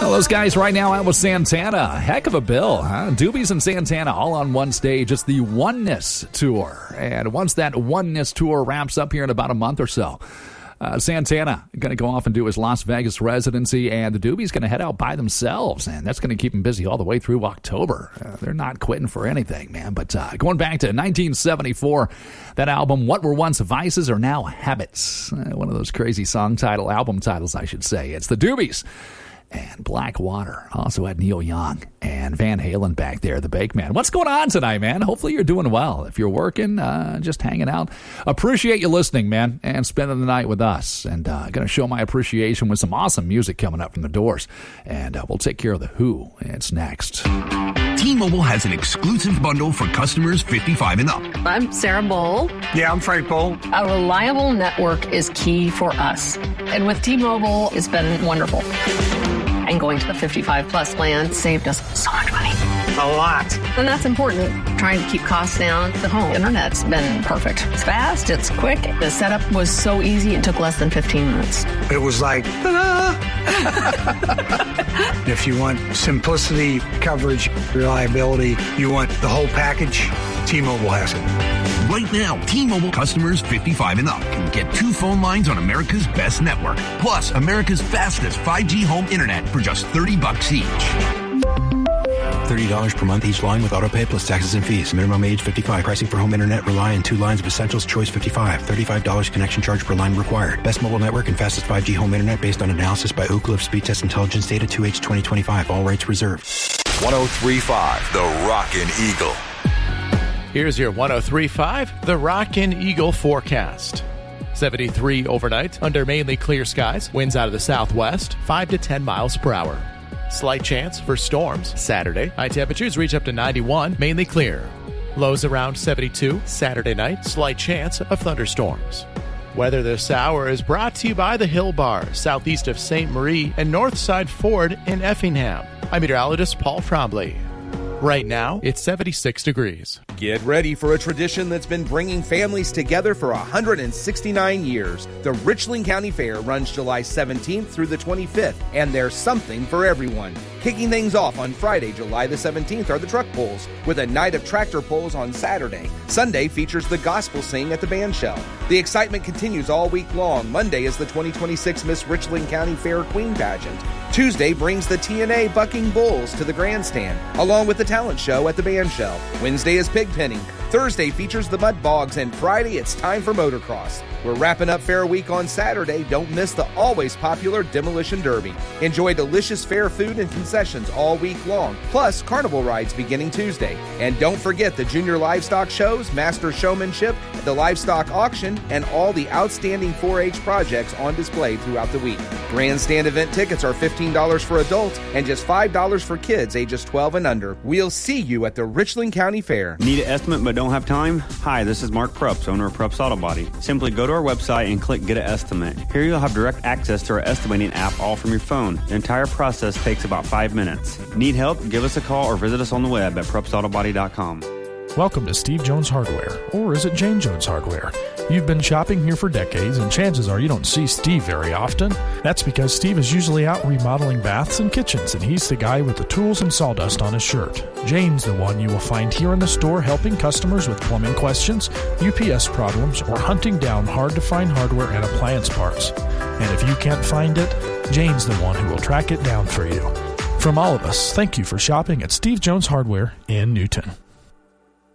Well, those guys right now out with Santana. Heck of a bill, huh? Doobies and Santana all on one stage. It's the Oneness Tour. And once that Oneness Tour wraps up here in about a month or so, Santana going to go off and do his Las Vegas residency, and the Doobies going to head out by themselves, and that's going to keep them busy all the way through October. They're not quitting for anything, man. But going back to 1974, that album, What Were Once Vices Are Now Habits. One of those crazy album titles, I should say. It's the Doobies. And Blackwater also had Neil Young and Van Halen back there, the Bake Man. What's going on tonight, man? Hopefully you're doing well. If you're working, just hanging out, appreciate you listening, man, and spending the night with us. And going to show my appreciation with some awesome music coming up from the Doors. And we'll take care of The Who. It's next. T-Mobile has an exclusive bundle for customers 55 and up. I'm Sarah Bowl. Yeah, I'm Frank Bowl. A reliable network is key for us. And with T-Mobile, it's been wonderful. And going to the 55-plus plan saved us so much money. A lot. And that's important. Trying to keep costs down. The home internet's been perfect. It's fast. It's quick. The setup was so easy. It took less than 15 minutes. It was like, ta-da! If you want simplicity, coverage, reliability, you want the whole package, T-Mobile has it. Right now, T-Mobile customers 55 and up can get 2 phone lines on America's best network, plus America's fastest 5G home internet for just $30 each. $30 per month each line with autopay plus taxes and fees. Minimum age 55. Pricing for home internet rely on 2 lines of Essentials Choice 55. $35 connection charge per line required. Best mobile network and fastest 5G home internet based on analysis by Ookla of Speed Test Intelligence data 2H 2025. All rates reserved. 103.5 The Rockin' Eagle. Here's your 103.5 The Rockin' Eagle forecast. 73 overnight under mainly clear skies. Winds out of the southwest, 5 to 10 miles per hour. Slight chance for storms Saturday. High temperatures reach up to 91, mainly clear. Lows around 72 Saturday night. Slight chance of thunderstorms. Weather this hour is brought to you by the Hill Bar, southeast of St. Marie and Northside Ford in Effingham. I'm meteorologist Paul Trombley. Right now, it's 76 degrees. Get ready for a tradition that's been bringing families together for 169 years. The Richland County Fair runs July 17th through the 25th, and there's something for everyone. Kicking things off on Friday, July the 17th are the truck pulls, with a night of tractor pulls on Saturday. Sunday features the gospel sing at the band shell. The excitement continues all week long. Monday is the 2026 Miss Richland County Fair Queen Pageant. Tuesday brings the TNA Bucking Bulls to the grandstand, along with the talent show at the band shell. Wednesday is pig penning. Thursday features the Mud Bogs, and Friday it's time for motocross. We're wrapping up Fair Week on Saturday. Don't miss the always popular Demolition Derby. Enjoy delicious fair food and concessions all week long, plus carnival rides beginning Tuesday. And don't forget the junior livestock shows, master showmanship, the livestock auction, and all the outstanding 4-H projects on display throughout the week. Grandstand event tickets are $15 for adults and just $5 for kids ages 12 and under. We'll see you at the Richland County Fair. Need an estimate but don't have time? Hi, this is Mark Prups, owner of Prups Auto Body. Simply go to our website and click Get an Estimate. Here you'll have direct access to our estimating app all from your phone. The entire process takes about 5 minutes. Need help? Give us a call or visit us on the web at PrupsAutoBody.com. Welcome to Steve Jones Hardware, or is it Jane Jones Hardware? You've been shopping here for decades, and chances are you don't see Steve very often. That's because Steve is usually out remodeling baths and kitchens, and he's the guy with the tools and sawdust on his shirt. Jane's the one you will find here in the store helping customers with plumbing questions, UPS problems, or hunting down hard-to-find hardware and appliance parts. And if you can't find it, Jane's the one who will track it down for you. From all of us, thank you for shopping at Steve Jones Hardware in Newton.